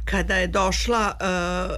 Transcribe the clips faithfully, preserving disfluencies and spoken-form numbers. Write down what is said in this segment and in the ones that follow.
kada je došla, uh,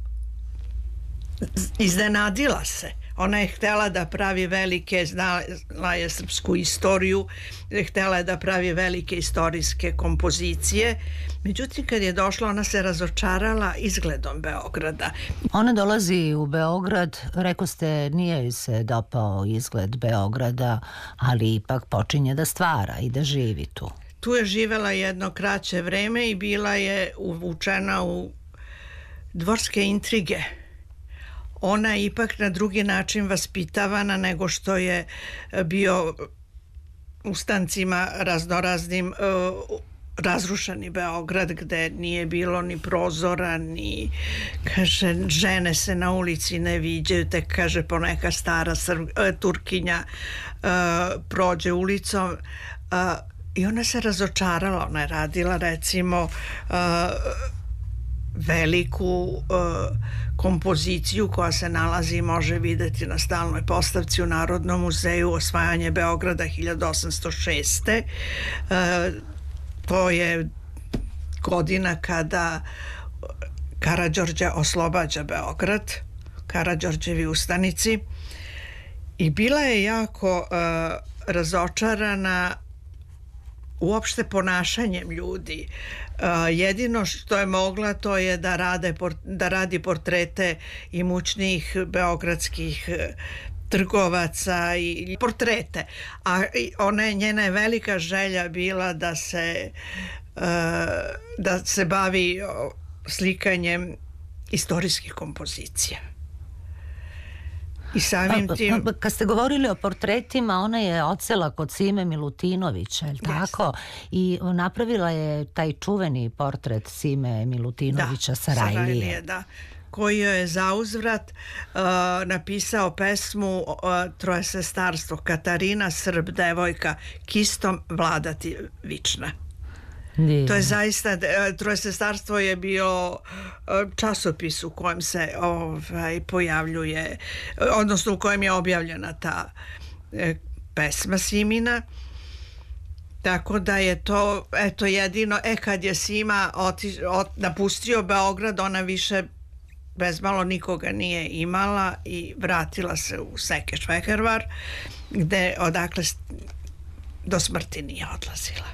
iznenadila se. Ona je htjela da pravi velike, znala je srpsku istoriju, htjela je da pravi velike istorijske kompozicije. Međutim, kad je došla, ona se razočarala izgledom Beograda. Ona dolazi u Beograd, rekao ste, nije joj se dopao izgled Beograda, ali ipak počinje da stvara i da živi tu. Tu je živela jedno kraće vreme i bila je uvučena u dvorske intrige. Ona je ipak na drugi način vaspitavana nego što je bio ustancima raznoraznim uh, razrušeni Beograd, gde nije bilo ni prozora, ni, kaže, žene se na ulici ne viđaju, tek, kaže, poneka stara Srv, uh, Turkinja uh, prođe ulicom uh, i ona se razočarala. Ona je radila, recimo, uh, veliku uh, kompoziciju koja se nalazi i može videti na stalnoj postavci u Narodnom muzeju, Osvajanje Beograda hiljadu osamsto šeste. Uh, to je godina kada Karađorđe oslobađa Beograd, Karađorđevi ustanici, i bila je jako uh, razočarana uopšte ponašanjem ljudi. Uh, jedino što je mogla, to je da, rade, da radi portrete imućnih beogradskih trgovaca i portrete. A ona je, njena je velika želja bila da se uh, da se bavi slikanjem istorijskih kompozicija. I samim tim... Kad ste govorili o portretima, ona je odsela kod Sime Milutinovića, je li tako? I napravila je taj čuveni portret Sime Milutinovića, da, Sarajlije. Sarajlije, da. Koji je zauzvrat uh, napisao pesmu uh, Troje sestarstvo, Katarina, Srb, devojka, kistom vladati vična. Divno. To je zaista, Troje sestarstvo je bio časopis u kojem se ovaj, pojavljuje, odnosno u kojem je objavljena ta e, pesma Simina. Tako da je to, eto, jedino, e, kad je Sima oti, ot, napustio Beograd, ona više bezmalo nikoga nije imala i vratila se u Sekeš Vehervar, gde odakle do smrti nije odlazila.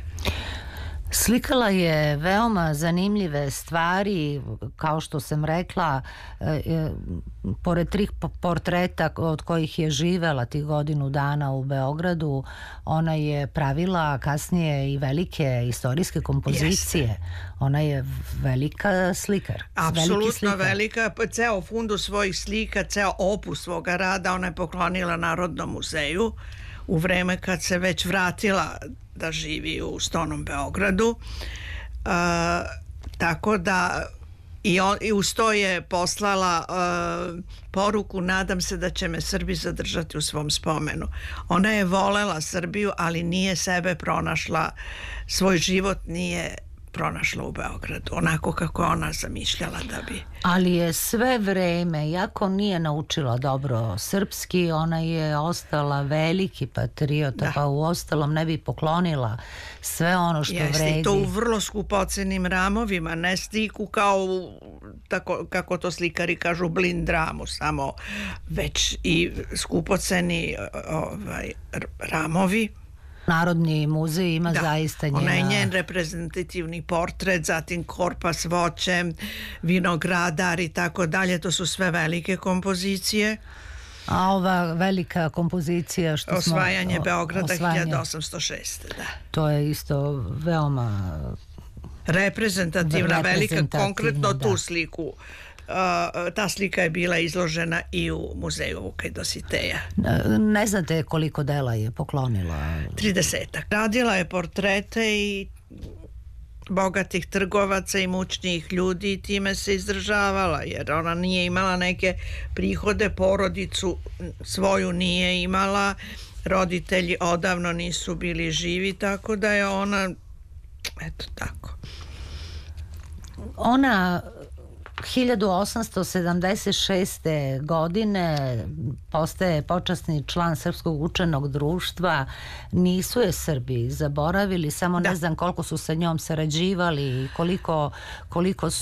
Slikala je veoma zanimljive stvari, kao što sam rekla, e, e, pored trih portreta od kojih je živela tih godinu dana u Beogradu, ona je pravila kasnije i velike istorijske kompozicije. Jeste. Ona je velika slikar. Apsolutno slikar. velika, ceo fundu svojih slika, ceo opus svoga rada ona je poklonila Narodnom muzeju u vreme kad se već vratila da živi u Stonom Beogradu. Uh, tako da i, on, i uz to je poslala uh, poruku: nadam se da će me Srbi zadržati u svom spomenu. Ona je volela Srbiju, ali nije sebe pronašla, svoj život nije pronašla u Beogradu, onako kako ona zamišljala da bi. Ali je sve vreme, iako nije naučila dobro srpski, ona je ostala veliki patriota, da. Pa u ostalom ne bi poklonila sve ono što Jeste, vredi. I to u vrlo skupocenim ramovima, ne sliku kao tako, kako to slikari kažu, blind ramu samo, već i skupoceni ovaj, ramovi. Narodni muzej ima, da, zaista njena... Ona je njen reprezentativni portret, zatim korpa s voćem, vinogradar i tako dalje, to su sve velike kompozicije. A ova velika kompozicija što Osvajanje smo... Beograda osvajanje, hiljadu osamsto šeste. Da. To je isto veoma... Reprezentativna, velika, konkretno da. Tu sliku. Uh, ta slika je bila izložena i u muzeju Vuka i Dositeja. Ne znate koliko dela je poklonila? tridesetak. Radila je portrete i bogatih trgovaca i mućnijih ljudi i time se izdržavala, jer ona nije imala neke prihode, porodicu svoju nije imala, roditelji odavno nisu bili živi, tako da je ona, eto tako. Ona hiljadu osamsto sedamdeset šeste. godine postaje počasni član Srpskog učenog društva. Nisu je Srbi zaboravili, samo da. Ne znam koliko su sa njom sarađivali i koliko, koliko su